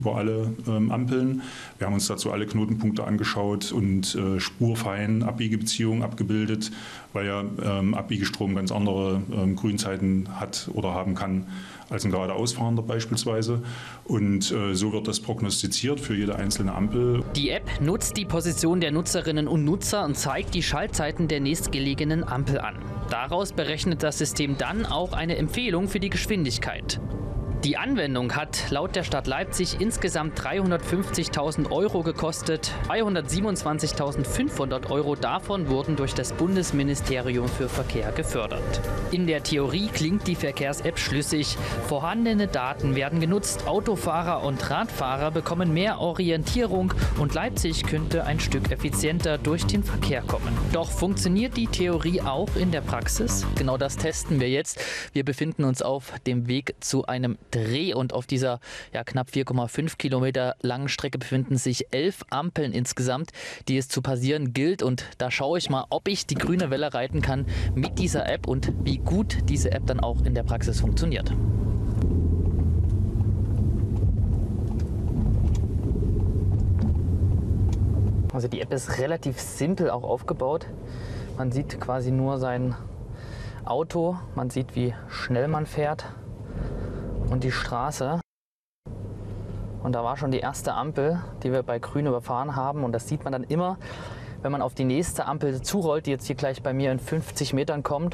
über alle Ampeln. Wir haben uns dazu alle Knotenpunkte angeschaut und spurfein Abbiegebeziehungen abgebildet, weil ja Abbiegestrom ganz andere Grünzeiten hat oder haben kann als ein geradeausfahrender beispielsweise. Und so wird das prognostiziert für jede einzelne Ampel. Die App nutzt die Position der Nutzerinnen und Nutzer und zeigt die Schaltzeiten der nächstgelegenen Ampel an. Daraus berechnet das System dann auch eine Empfehlung für die Geschwindigkeit. Die Anwendung hat laut der Stadt Leipzig insgesamt 350.000 € gekostet. 227.500 € davon wurden durch das Bundesministerium für Verkehr gefördert. In der Theorie klingt die Verkehrs-App schlüssig. Vorhandene Daten werden genutzt, Autofahrer und Radfahrer bekommen mehr Orientierung und Leipzig könnte ein Stück effizienter durch den Verkehr kommen. Doch funktioniert die Theorie auch in der Praxis? Genau das testen wir jetzt. Wir befinden uns auf dem Weg zu einem Dreh und auf dieser knapp 4,5 Kilometer langen Strecke befinden sich 11 Ampeln insgesamt, die es zu passieren gilt. Und da schaue ich mal, ob ich die grüne Welle reiten kann mit dieser App und wie gut diese App dann auch in der Praxis funktioniert. Also die App ist relativ simpel auch aufgebaut. Man sieht quasi nur sein Auto, man sieht, wie schnell man fährt. Und die Straße. Und da war schon die erste Ampel, die wir bei Grün überfahren haben. Und das sieht man dann immer, wenn man auf die nächste Ampel zurollt, die jetzt hier gleich bei mir in 50 Metern kommt,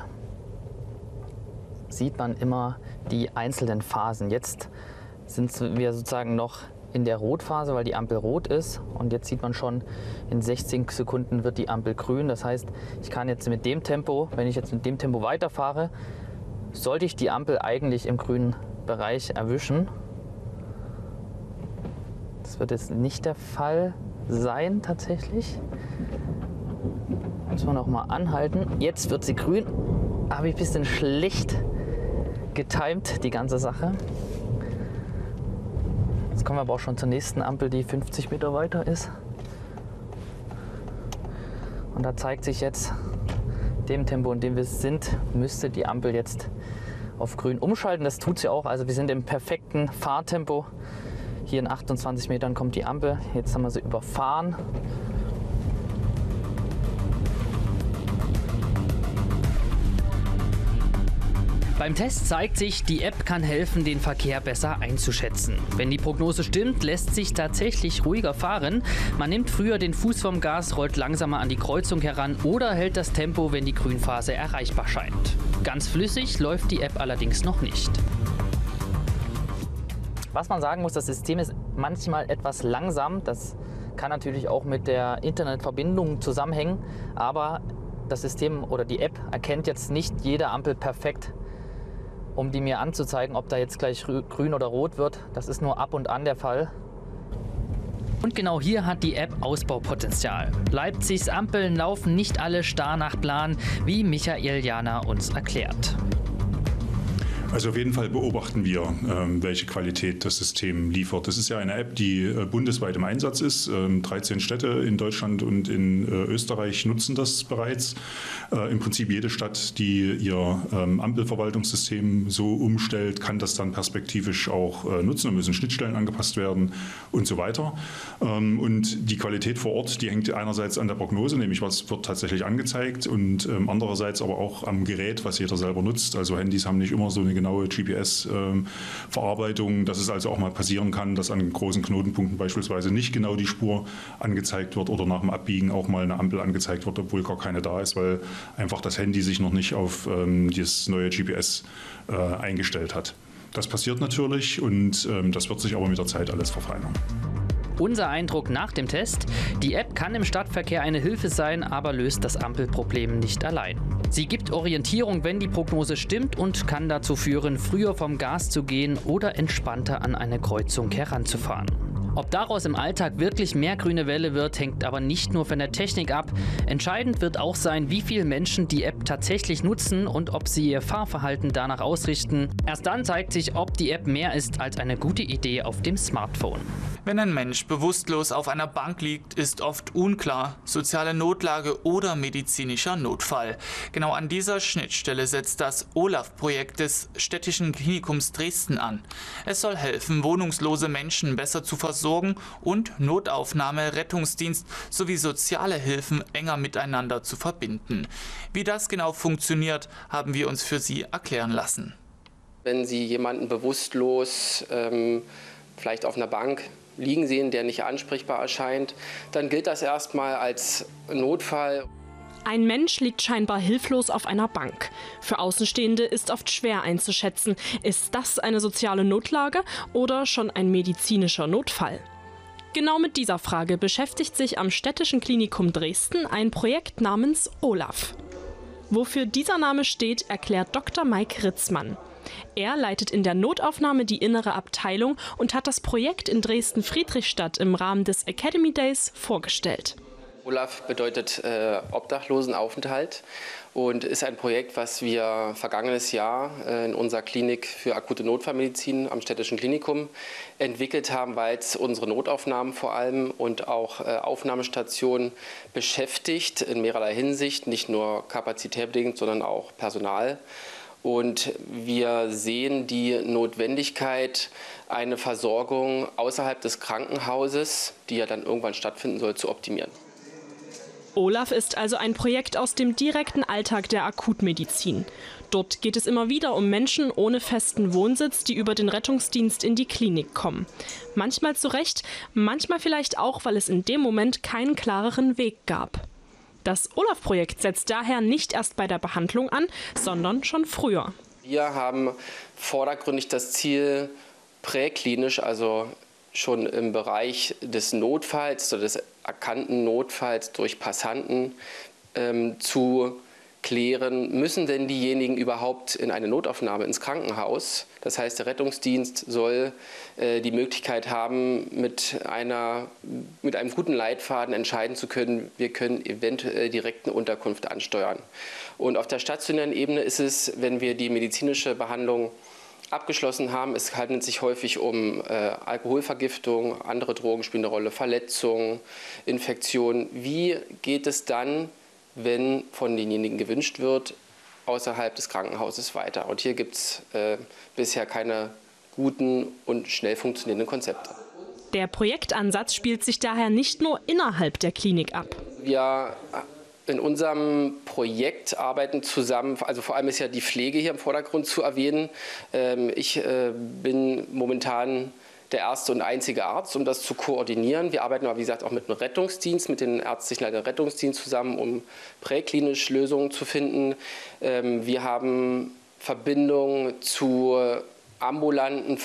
sieht man immer die einzelnen Phasen. Jetzt sind wir sozusagen noch in der Rotphase, weil die Ampel rot ist. Und jetzt sieht man schon, in 16 Sekunden wird die Ampel grün. Das heißt, ich kann jetzt mit dem Tempo, wenn ich jetzt mit dem Tempo weiterfahre, sollte ich die Ampel eigentlich im grünen Bereich erwischen. Das wird jetzt nicht der Fall sein tatsächlich. Müssen wir noch mal anhalten. Jetzt wird sie grün. Habe ich ein bisschen schlecht getimt, die ganze Sache. Jetzt kommen wir aber auch schon zur nächsten Ampel, die 50 Meter weiter ist. Und da zeigt sich jetzt, dem Tempo, in dem wir sind, müsste die Ampel jetzt auf grün umschalten. Das tut sie auch. Also wir sind im perfekten Fahrtempo. Hier in 28 Metern kommt die Ampel. Jetzt haben wir sie überfahren. Beim Test zeigt sich, die App kann helfen, den Verkehr besser einzuschätzen. Wenn die Prognose stimmt, lässt sich tatsächlich ruhiger fahren. Man nimmt früher den Fuß vom Gas, rollt langsamer an die Kreuzung heran oder hält das Tempo, wenn die Grünphase erreichbar scheint. Ganz flüssig läuft die App allerdings noch nicht. Was man sagen muss, das System ist manchmal etwas langsam. Das kann natürlich auch mit der Internetverbindung zusammenhängen. Aber das System oder die App erkennt jetzt nicht jede Ampel perfekt, um die mir anzuzeigen, ob da jetzt gleich grün oder rot wird. Das ist nur ab und an der Fall. Und genau hier hat die App Ausbaupotenzial. Leipzigs Ampeln laufen nicht alle starr nach Plan, wie Michael Jana uns erklärt. Also auf jeden Fall beobachten wir, welche Qualität das System liefert. Das ist ja eine App, die bundesweit im Einsatz ist. 13 Städte in Deutschland und in Österreich nutzen das bereits. Im Prinzip jede Stadt, die ihr Ampelverwaltungssystem so umstellt, kann das dann perspektivisch auch nutzen. Da müssen Schnittstellen angepasst werden und so weiter. Und die Qualität vor Ort, die hängt einerseits an der Prognose, nämlich was wird tatsächlich angezeigt, und andererseits aber auch am Gerät, was jeder selber nutzt. Also Handys haben nicht immer so eine genaue GPS-Verarbeitung, dass es also auch mal passieren kann, dass an großen Knotenpunkten beispielsweise nicht genau die Spur angezeigt wird oder nach dem Abbiegen auch mal eine Ampel angezeigt wird, obwohl gar keine da ist, weil einfach das Handy sich noch nicht auf das neue GPS eingestellt hat. Das passiert natürlich und das wird sich aber mit der Zeit alles verfeinern. Unser Eindruck nach dem Test: Die App kann im Stadtverkehr eine Hilfe sein, aber löst das Ampelproblem nicht allein. Sie gibt Orientierung, wenn die Prognose stimmt, und kann dazu führen, früher vom Gas zu gehen oder entspannter an eine Kreuzung heranzufahren. Ob daraus im Alltag wirklich mehr grüne Welle wird, hängt aber nicht nur von der Technik ab. Entscheidend wird auch sein, wie viele Menschen die App tatsächlich nutzen und ob sie ihr Fahrverhalten danach ausrichten. Erst dann zeigt sich, ob die App mehr ist als eine gute Idee auf dem Smartphone. Wenn ein Mensch bewusstlos auf einer Bank liegt, ist oft unklar, soziale Notlage oder medizinischer Notfall. Genau an dieser Schnittstelle setzt das OLAF-Projekt des Städtischen Klinikums Dresden an. Es soll helfen, wohnungslose Menschen besser zu versorgen und Notaufnahme, Rettungsdienst sowie soziale Hilfen enger miteinander zu verbinden. Wie das genau funktioniert, haben wir uns für Sie erklären lassen. Wenn Sie jemanden bewusstlos vielleicht auf einer Bank liegen sehen, der nicht ansprechbar erscheint, dann gilt das erstmal als Notfall. Ein Mensch liegt scheinbar hilflos auf einer Bank. Für Außenstehende ist oft schwer einzuschätzen, ist das eine soziale Notlage oder schon ein medizinischer Notfall? Genau mit dieser Frage beschäftigt sich am Städtischen Klinikum Dresden ein Projekt namens OLAF. Wofür dieser Name steht, erklärt Dr. Mike Ritzmann. Er leitet in der Notaufnahme die innere Abteilung und hat das Projekt in Dresden-Friedrichstadt im Rahmen des Academy Days vorgestellt. OLAF bedeutet Obdachlosenaufenthalt und ist ein Projekt, was wir vergangenes Jahr in unserer Klinik für akute Notfallmedizin am Städtischen Klinikum entwickelt haben, weil es unsere Notaufnahmen vor allem und auch Aufnahmestationen beschäftigt in mehrerlei Hinsicht, nicht nur kapazitär-bedingt, sondern auch Personal. Und wir sehen die Notwendigkeit, eine Versorgung außerhalb des Krankenhauses, die ja dann irgendwann stattfinden soll, zu optimieren. OLAF ist also ein Projekt aus dem direkten Alltag der Akutmedizin. Dort geht es immer wieder um Menschen ohne festen Wohnsitz, die über den Rettungsdienst in die Klinik kommen. Manchmal zu Recht, manchmal vielleicht auch, weil es in dem Moment keinen klareren Weg gab. Das OLAF-Projekt setzt daher nicht erst bei der Behandlung an, sondern schon früher. Wir haben vordergründig das Ziel, präklinisch, also schon im Bereich des Notfalls oder des erkannten Notfalls durch Passanten zu klären, müssen denn diejenigen überhaupt in eine Notaufnahme ins Krankenhaus? Das heißt, der Rettungsdienst soll die Möglichkeit haben, mit einem guten Leitfaden entscheiden zu können, wir können eventuell direkt eine Unterkunft ansteuern. Und auf der stationären Ebene ist es, wenn wir die medizinische Behandlung abgeschlossen haben, es handelt sich häufig um Alkoholvergiftung, andere Drogen spielen eine Rolle, Verletzungen, Infektionen. Wie geht es dann, wenn von denjenigen gewünscht wird, außerhalb des Krankenhauses weiter? Und hier gibt es bisher keine guten und schnell funktionierenden Konzepte. Der Projektansatz spielt sich daher nicht nur innerhalb der Klinik ab. Wir in unserem Projekt arbeiten zusammen, also vor allem ist ja die Pflege hier im Vordergrund zu erwähnen. Ich bin momentan der erste und einzige Arzt, um das zu koordinieren. Wir arbeiten aber, wie gesagt, auch mit dem Rettungsdienst, mit den ärztlichen Leitern Rettungsdienst zusammen, um präklinisch Lösungen zu finden. Wir haben Verbindungen zu ambulanten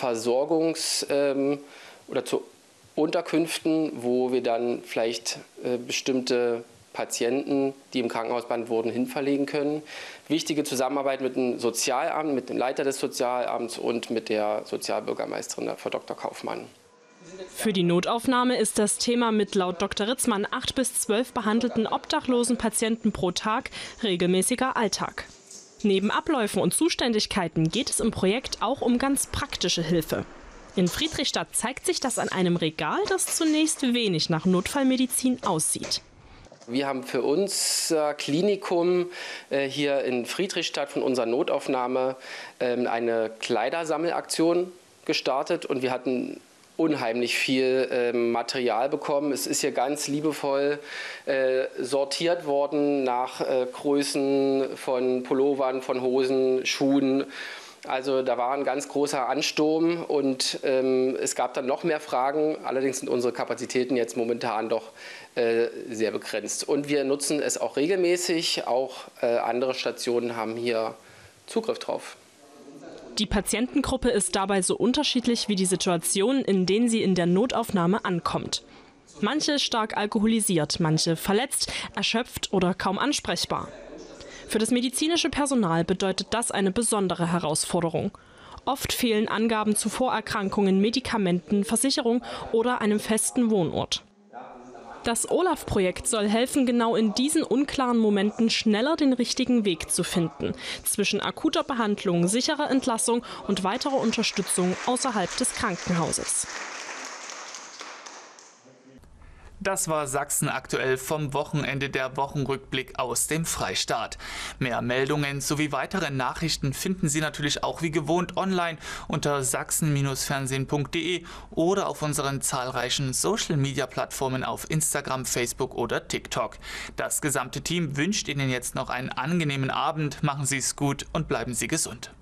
oder zu Unterkünften, wo wir dann vielleicht bestimmte Patienten, die im Krankenhaus behandelt wurden, hinverlegen können. Wichtige Zusammenarbeit mit dem Sozialamt, mit dem Leiter des Sozialamts und mit der Sozialbürgermeisterin, Frau Dr. Kaufmann. Für die Notaufnahme ist das Thema mit laut Dr. Ritzmann 8 bis 12 behandelten obdachlosen Patienten pro Tag regelmäßiger Alltag. Neben Abläufen und Zuständigkeiten geht es im Projekt auch um ganz praktische Hilfe. In Friedrichstadt zeigt sich das an einem Regal, das zunächst wenig nach Notfallmedizin aussieht. Wir haben für unser Klinikum hier in Friedrichstadt von unserer Notaufnahme eine Kleidersammelaktion gestartet und wir hatten unheimlich viel Material bekommen. Es ist hier ganz liebevoll sortiert worden nach Größen von Pullovern, von Hosen, Schuhen. Also da war ein ganz großer Ansturm und es gab dann noch mehr Fragen. Allerdings sind unsere Kapazitäten jetzt momentan doch sehr begrenzt. Und wir nutzen es auch regelmäßig. Auch andere Stationen haben hier Zugriff drauf. Die Patientengruppe ist dabei so unterschiedlich wie die Situation, in denen sie in der Notaufnahme ankommt. Manche stark alkoholisiert, manche verletzt, erschöpft oder kaum ansprechbar. Für das medizinische Personal bedeutet das eine besondere Herausforderung. Oft fehlen Angaben zu Vorerkrankungen, Medikamenten, Versicherung oder einem festen Wohnort. Das OLAF-Projekt soll helfen, genau in diesen unklaren Momenten schneller den richtigen Weg zu finden. Zwischen akuter Behandlung, sicherer Entlassung und weiterer Unterstützung außerhalb des Krankenhauses. Das war Sachsen aktuell vom Wochenende, der Wochenrückblick aus dem Freistaat. Mehr Meldungen sowie weitere Nachrichten finden Sie natürlich auch wie gewohnt online unter sachsen-fernsehen.de oder auf unseren zahlreichen Social-Media-Plattformen auf Instagram, Facebook oder TikTok. Das gesamte Team wünscht Ihnen jetzt noch einen angenehmen Abend. Machen Sie es gut und bleiben Sie gesund.